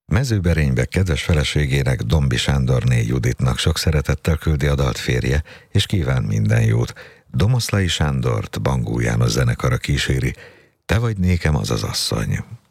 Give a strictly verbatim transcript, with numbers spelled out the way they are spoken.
Mezőberénybe kedves feleségének, Dombi Sándorné Juditnak sok szeretettel küldi a dalt férje, és kíván minden jót. Domoszlai Sándort Bangó János zenekara kíséri, Te vagy nékem az az asszony.